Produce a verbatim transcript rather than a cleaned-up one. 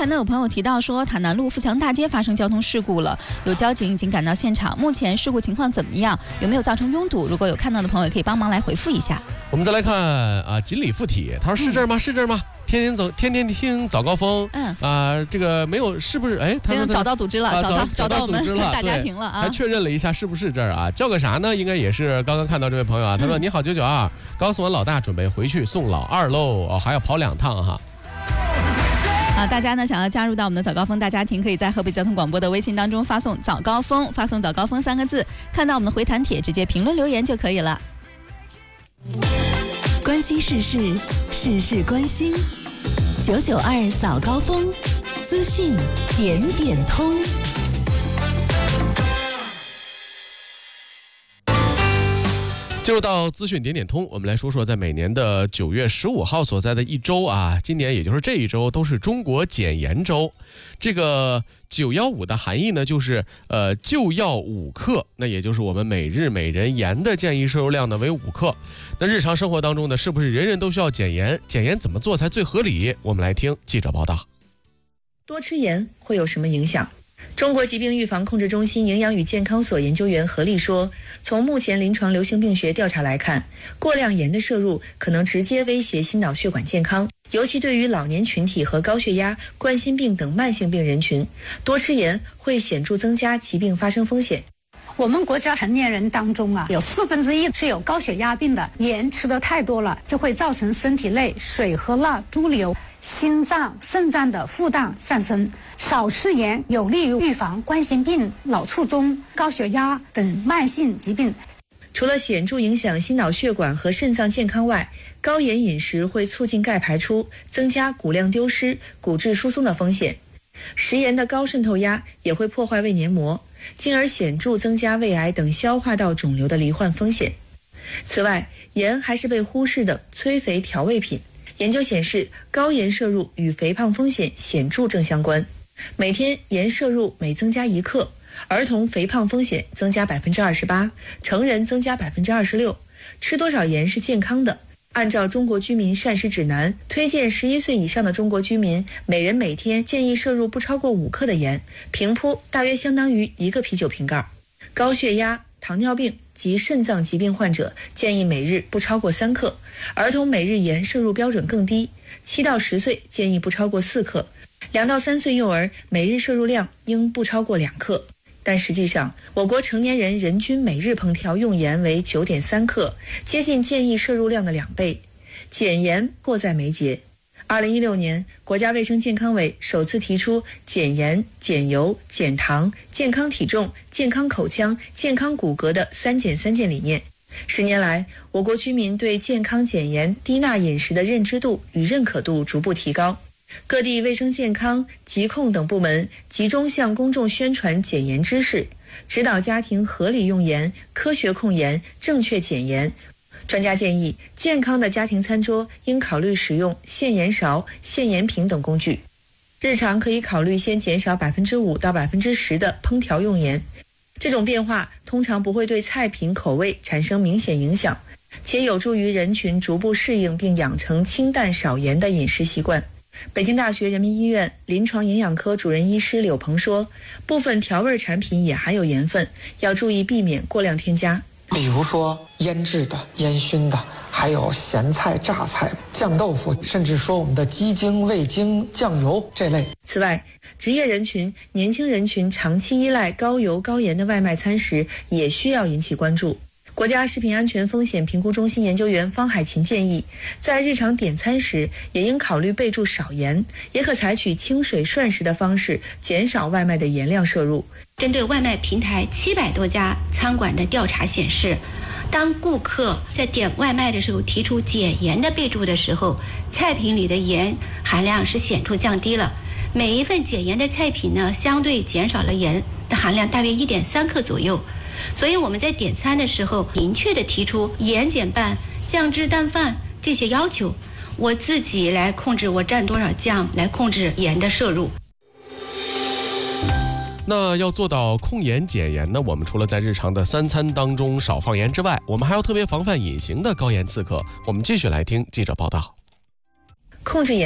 才呢有朋友提到说塔南路富强大街发生交通事故了，有交警已经赶到现场，目前事故情况怎么样？有没有造成拥堵？如果有看到的朋友，也可以帮忙来回复一下。 我们再来看啊，锦鲤附体，他说是这儿吗？嗯、是这儿吗？天天走，天天听早高峰，嗯啊、呃，这个没有，是不是？哎，他说他找到组织了， 啊、 找到找到我们大家庭了啊！ 还确认了一下是不是这儿啊？叫个啥呢？应该也是刚刚看到这位朋友啊，他说、嗯、你好九九二，告诉我老大准备回去送老二喽，哦，还要跑两趟哈。 啊，大家呢想要加入到我们的早高峰大家庭，可以在河北交通广播的微信当中发送早高峰，发送早高峰三个字，看到我们的回弹帖，直接评论留言就可以了。 关心时事，事事关心。九九二早高峰，资讯点点通。 进入到资讯点点通，我们来说说在每年的九月十五号所在的一周啊，今年也就是这一周都是中国减盐周。这个九一五的含义呢，就是呃就要五克，那也就是我们每日每人盐的建议摄入量呢为五克。那日常生活当中呢，是不是人人都需要减盐？减盐怎么做才最合理？我们来听记者报道。 多吃盐会有什么影响？中国疾病预防控制中心营养与健康所研究员何丽说，从目前临床流行病学调查来看，过量盐的摄入可能直接威胁心脑血管健康，尤其对于老年群体和高血压、冠心病等慢性病人群，多吃盐会显著增加疾病发生风险。 我们国家成年人当中啊，有四分之一是有高血压病的，盐吃得太多了，就会造成身体内水和钠潴留，心脏、肾脏的负担上升。少吃盐有利于预防冠心病、脑卒中、高血压等慢性疾病。 除了显著影响心脑血管和肾脏健康外，高盐饮食会促进钙排出，增加骨量丢失、骨质疏松的风险。食盐的高渗透压也会破坏胃黏膜，进而显著增加胃癌等消化道肿瘤的罹患风险。此外，盐还是被忽视的催肥调味品。研究显示，高盐摄入与肥胖风险显著正相关。每天盐摄入每增加一克，儿童肥胖风险增加百分之二十八，成人增加百分之二十六。吃多少盐是健康的？按照中国居民膳食指南，推荐十一岁以上的中国居民每人每天建议摄入不超过五克的盐，平铺大约相当于一个啤酒瓶盖。高血压、糖尿病及肾脏疾病患者建议每日不超过三克，儿童每日盐摄入标准更低，七到十岁建议不超过四克，两到三岁幼儿每日摄入量应不超过两克。但实际上，我国成年人人均每日烹调用盐为 九点三克，接近建议摄入量的两倍。减盐迫在眉睫。二零一六年，国家卫生健康委首次提出减盐、减油、减糖、健康体重、健康口腔、健康骨骼的三减三健理念。十年来，我国居民对健康减盐、低钠饮食的认知度与认可度逐步提高。各地卫生健康、疾控等部门集中向公众宣传减盐知识，指导家庭合理用盐、科学控盐、正确减盐。专家建议，健康的家庭餐桌应考虑使用限盐勺、限盐瓶等工具。日常可以考虑先减少百分之五到百分之十的烹调用盐，这种变化通常不会对菜品口味产生明显影响，且有助于人群逐步适应并养成清淡少盐的饮食习惯。北京大学人民医院临床营养科主任医师柳鹏说，部分调味产品也含有盐分，要注意避免过量添加。 比如说腌制的、烟熏的，还有咸菜、榨菜、酱豆腐，甚至说我们的鸡精、味精、酱油这类。 此外，职业人群、年轻人群长期依赖高油高盐的外卖餐食也需要引起关注。国家食品安全风险评估中心研究员方海琴建议，在日常点餐时也应考虑备注少盐，也可采取清水涮食的方式，减少外卖的盐量摄入。 针对外卖平台七百多家餐馆的调查显示，当顾客在点外卖的时候提出减盐的备注的时候，菜品里的盐含量是显著降低了。每一份减盐的菜品呢，相对减少了盐的含量大约 一点三克左右。所以我们在点餐的时候明确的提出盐减半、酱汁淡饭这些要求，我自己来控制我蘸多少酱，来控制盐的摄入。 那要做到控盐减盐呢，我们除了在日常的三餐当中少放盐之外，我们还要特别防范隐形的高盐刺客。我们继续来听记者报道。 控制盐